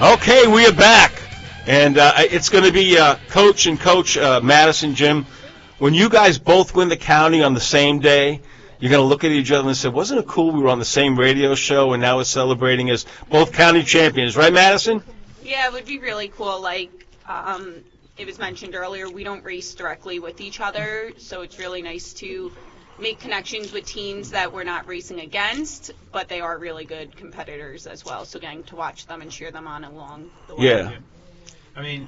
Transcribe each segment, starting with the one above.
Okay, we are back, and it's going to be Coach and Coach Madison, Jim. When you guys both win the county on the same day, you're going to look at each other and say, wasn't it cool we were on the same radio show and now we're celebrating as both county champions, right, Madison? Yeah, it would be really cool. Like it was mentioned earlier, we don't race directly with each other, so it's really nice to make connections with teams that we're not racing against, but they are really good competitors as well, so getting to watch them and cheer them on along the way. Yeah. I mean,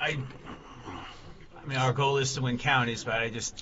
our goal is to win counties, but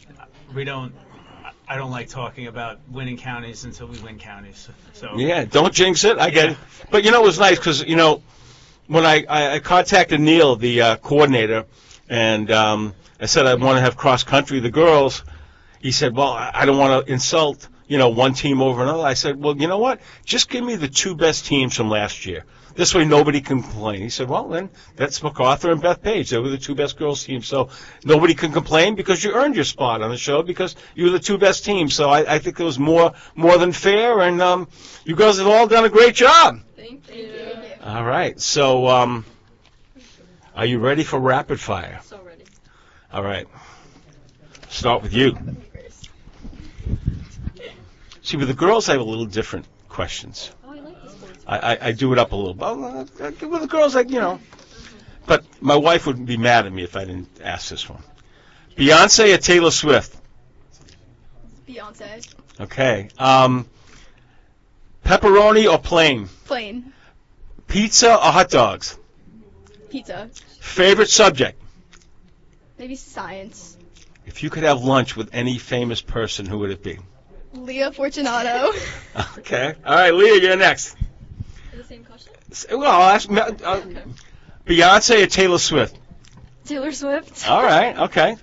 I don't like talking about winning counties until we win counties. So yeah, don't jinx it. I get it. But, it was nice because, when I contacted Neil, the coordinator, and I said I want to have cross-country, the girls, he said, well, I don't want to insult, one team over another. I said, well, you know what? Just give me the two best teams from last year. This way nobody can complain. He said, well, then that's MacArthur and Bethpage. They were the two best girls teams. So nobody can complain because you earned your spot on the show because you were the two best teams. So I think it was more than fair, and you girls have all done a great job. Thank you. All right. So are you ready for rapid fire? So ready. All right. Start with you. See, with the girls, I have a little different questions. Oh, I like this one. I do it up a little bit. With the girls, But my wife would be mad at me if I didn't ask this one. Beyonce or Taylor Swift? Beyonce. Okay. Pepperoni or plain? Plain. Pizza or hot dogs? Pizza. Favorite subject? Maybe science. If you could have lunch with any famous person, who would it be? Leah Fortunato. Okay. All right, Leah, you're next. The same question? Well, I'll ask Beyonce or Taylor Swift? Taylor Swift. All right, okay.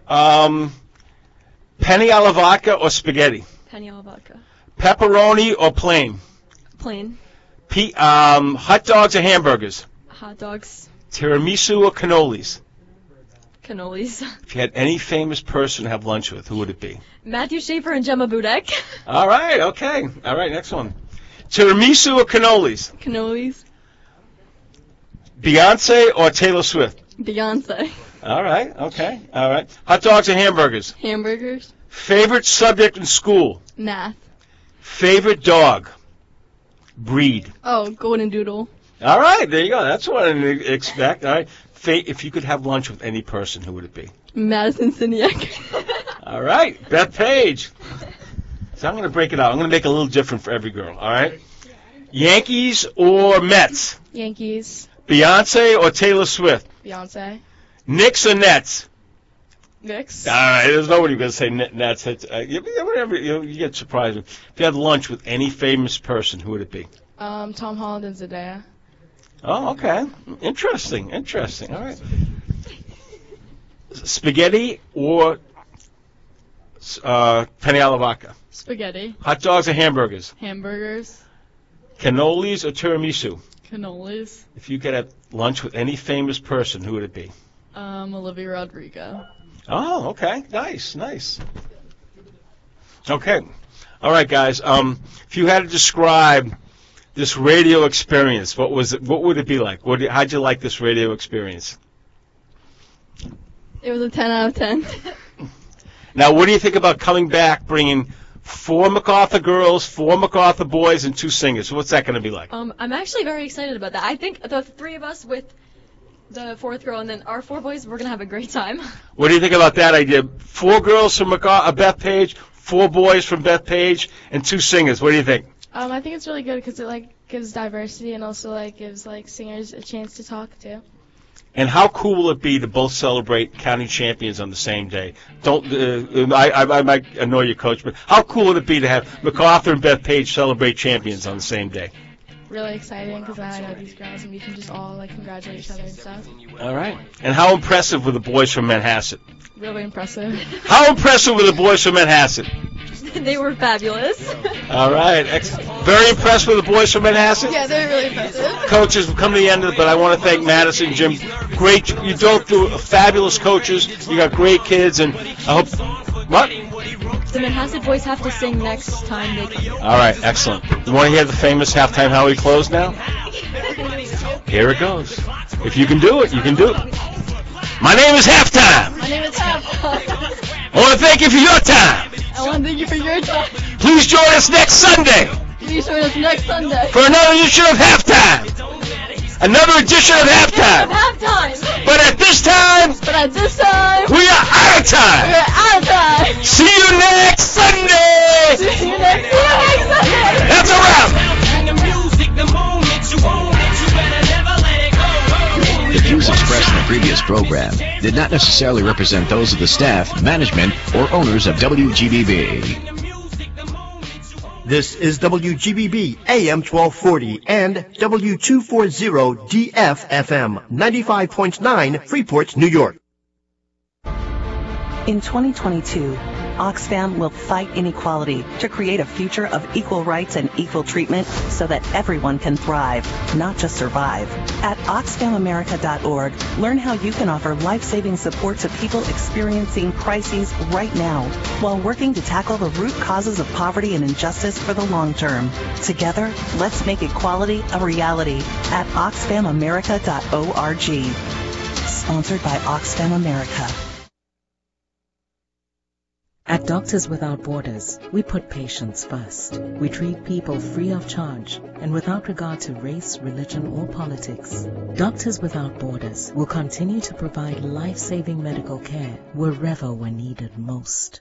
Penny alla vodka or spaghetti? Penny alla vodka. Pepperoni or plain? Plain. Hot dogs or hamburgers? Hot dogs. Tiramisu or cannolis? Cannolis. If you had any famous person to have lunch with, who would it be? Matthew Schaefer and Gemma Budek. All right, okay. All right, next one. Tiramisu or cannolis? Cannolis. Beyonce or Taylor Swift? Beyonce. All right, okay. All right. Hot dogs or hamburgers? Hamburgers. Favorite subject in school? Math. Favorite dog? Breed? Oh, Golden Doodle. All right, there you go. That's what I didn't expect. All right. If you could have lunch with any person, who would it be? Madison Siniak. All right, Bethpage. So I'm going to break it out. I'm going to make it a little different for every girl, all right? Yankees or Mets? Yankees. Beyonce or Taylor Swift? Beyonce. Knicks or Nets? Knicks. All right, there's nobody going to say Nets. Whatever, you get surprised. If you had lunch with any famous person, who would it be? Tom Holland and Zendaya. Oh, okay. Interesting. All right. Spaghetti or penny alla vodka? Spaghetti. Hot dogs or hamburgers? Hamburgers. Cannolis or tiramisu? Cannolis. If you could have lunch with any famous person, who would it be? Olivia Rodrigo. Oh, okay. Nice. Okay. All right, guys. If you had to describe this radio experience, what would it be like? How'd you like this radio experience? It was a 10 out of 10. Now, what do you think about coming back, bringing 4 MacArthur girls, 4 MacArthur boys, and 2 singers? What's that going to be like? I'm actually very excited about that. I think the 3 of us with the 4th girl and then our 4 boys, we're going to have a great time. What do you think about that idea? 4 girls from Bethpage, 4 boys from Bethpage, and 2 singers. What do you think? I think it's really good because it gives diversity and also gives singers a chance to talk too. And how cool will it be to both celebrate county champions on the same day? I might annoy you, Coach, but how cool would it be to have MacArthur and Bethpage celebrate champions on the same day? Really exciting because I know these girls and we can just all congratulate each other and stuff. All right. And how impressive were the boys from Manhasset? Really impressive. How impressive were the boys from Manhasset? They were fabulous. All right. Very impressed with the boys from Manhasset? Yeah, they're really impressive. Coaches, we've come to the end of it, but I want to thank Madison, Jim. Great. You both do fabulous coaches. You got great kids, and I hope. What? The Manhasset boys have to sing next time they come. All right. Excellent. You want to hear the famous halftime how we close now? Here it goes. If you can do it, you can do it. My name is Halftime. My name is Halftime. I want to thank you for your time. I want to thank you for your time. Please join us next Sunday Please join us next Sunday. for another edition of Halftime. Another edition of Halftime. Halftime. But at this time, we are out of time. We're out of time. See you next Sunday. See you next Sunday. That's a wrap. The views expressed in the previous program did not necessarily represent those of the staff, management, or owners of WGBB. This is WGBB AM 1240 and W240 DF-FM 95.9 Freeport, New York. In 2022, Oxfam will fight inequality to create a future of equal rights and equal treatment so that everyone can thrive, not just survive. At OxfamAmerica.org, learn how you can offer life-saving support to people experiencing crises right now while working to tackle the root causes of poverty and injustice for the long term. Together, let's make equality a reality at OxfamAmerica.org. Sponsored by Oxfam America. At Doctors Without Borders, we put patients first. We treat people free of charge and without regard to race, religion, or politics. Doctors Without Borders will continue to provide life-saving medical care wherever we're needed most.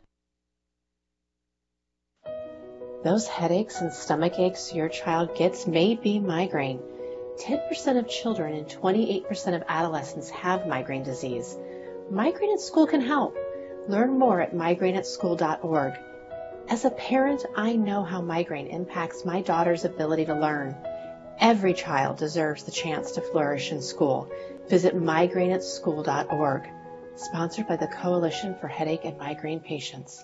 Those headaches and stomach aches your child gets may be migraine. 10% of children and 28% of adolescents have migraine disease. Migraine at School can help. Learn more at migraineatschool.org. As a parent, I know how migraine impacts my daughter's ability to learn. Every child deserves the chance to flourish in school. Visit migraineatschool.org. Sponsored by the Coalition for Headache and Migraine Patients.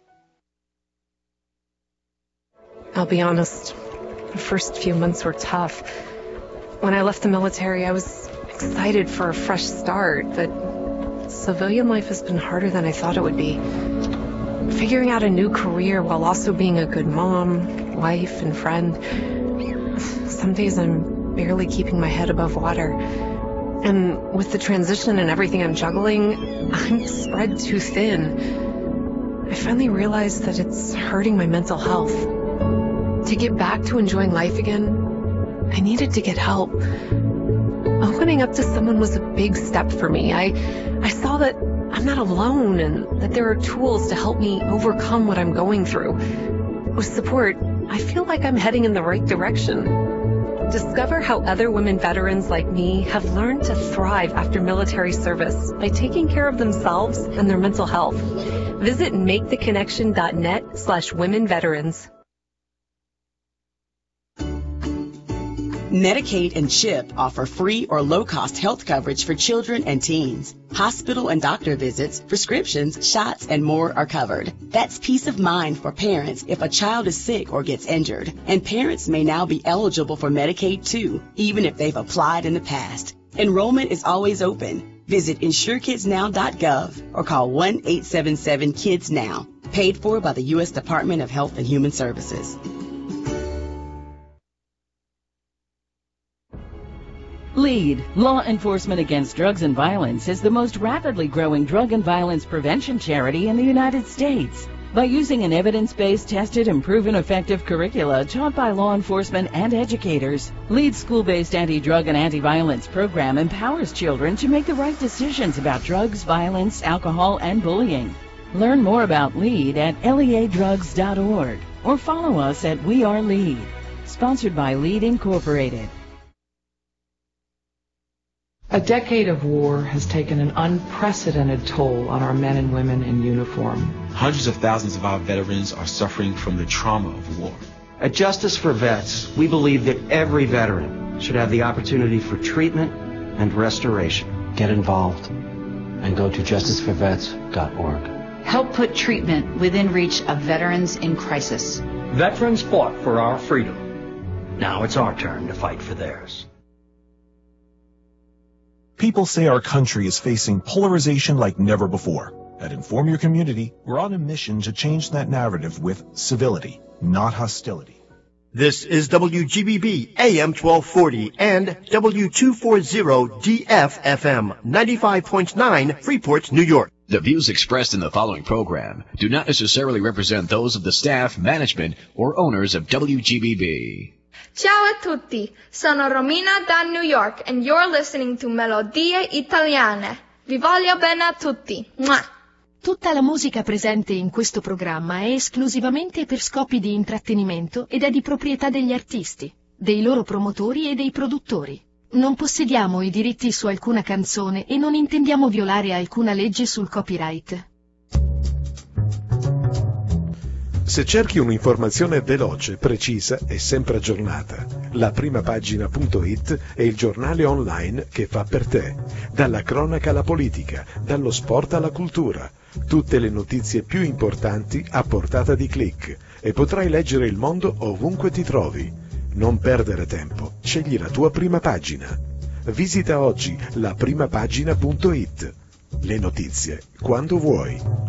I'll be honest, the first few months were tough. When I left the military, I was excited for a fresh start, but civilian life has been harder than I thought it would be. Figuring out a new career while also being a good mom, wife, and friend. Some days I'm barely keeping my head above water. And with the transition and everything I'm juggling, I'm spread too thin. I finally realized that it's hurting my mental health. To get back to enjoying life again, I needed to get help. Opening up to someone was a big step for me. I saw that I'm not alone and that there are tools to help me overcome what I'm going through. With support, I feel like I'm heading in the right direction. Discover how other women veterans like me have learned to thrive after military service by taking care of themselves and their mental health. Visit maketheconnection.net/womenveterans. Medicaid and CHIP offer free or low-cost health coverage for children and teens. Hospital and doctor visits, prescriptions, shots, and more are covered. That's peace of mind for parents if a child is sick or gets injured. And parents may now be eligible for Medicaid too, even if they've applied in the past. Enrollment is always open. Visit InsureKidsNow.gov or call 1-877-KIDS-NOW. Paid for by the U.S. Department of Health and Human Services. LEAD, Law Enforcement Against Drugs and Violence, is the most rapidly growing drug and violence prevention charity in the United States. By using an evidence-based, tested, and proven effective curricula taught by law enforcement and educators, LEAD's school-based anti-drug and anti-violence program empowers children to make the right decisions about drugs, violence, alcohol, and bullying. Learn more about LEAD at leadrugs.org or follow us at We Are LEAD. Sponsored by LEAD Incorporated. A decade of war has taken an unprecedented toll on our men and women in uniform. Hundreds of thousands of our veterans are suffering from the trauma of war. At Justice for Vets, we believe that every veteran should have the opportunity for treatment and restoration. Get involved and go to justiceforvets.org. Help put treatment within reach of veterans in crisis. Veterans fought for our freedom. Now it's our turn to fight for theirs. People say our country is facing polarization like never before. At Inform Your Community, we're on a mission to change that narrative with civility, not hostility. This is WGBB AM 1240 and W240DF FM 95.9 Freeport, New York. The views expressed in the following program do not necessarily represent those of the staff, management, or owners of WGBB. Ciao a tutti, sono Romina da New York and you're listening to Melodie Italiane. Vi voglio bene a tutti. Mwah. Tutta la musica presente in questo programma è esclusivamente per scopi di intrattenimento ed è di proprietà degli artisti, dei loro promotori e dei produttori. Non possediamo i diritti su alcuna canzone e non intendiamo violare alcuna legge sul copyright. Se cerchi un'informazione veloce, precisa e sempre aggiornata, laprimapagina.it è il giornale online che fa per te. Dalla cronaca alla politica, dallo sport alla cultura. Tutte le notizie più importanti a portata di click e potrai leggere il mondo ovunque ti trovi. Non perdere tempo, scegli la tua prima pagina. Visita oggi laprimapagina.it. Le notizie quando vuoi.